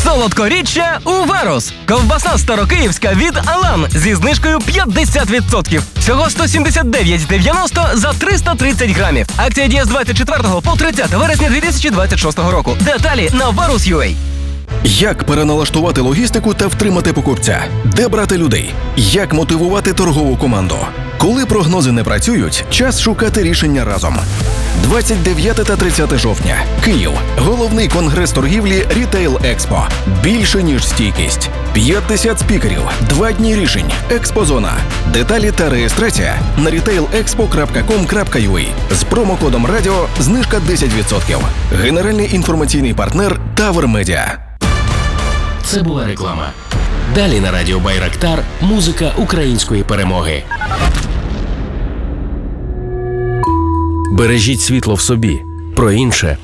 Солодкоріччя Уварус. Ковбаса старокиївська від Алан зі знижкою 50%. Всього 179,90 за 330 грамів. Акція діє з 24 по 30 вересня 2026 року. Деталі на varus.ua. Як переналаштувати логістику та втримати покупця? Де брати людей? Як мотивувати торгову команду? Коли прогнози не працюють, час шукати рішення разом. 29 та 30 жовтня. Київ. Головний конгрес торгівлі Retail Expo. Більше, ніж стійкість. 50 спікерів. 2 дні рішень. Експозона. Деталі та реєстрація на retailexpo.com.ua. З промокодом радіо знижка 10%. Генеральний інформаційний партнер Тавр Медіа. Це була реклама. Далі на радіо Байрактар музика української перемоги. Бережіть світло в собі. Про інше